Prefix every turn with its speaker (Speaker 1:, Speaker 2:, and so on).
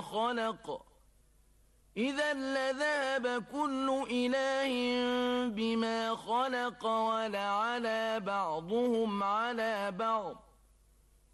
Speaker 1: خلق إذا لذهب كل إله بما خلق ولعلى بعضهم على بعض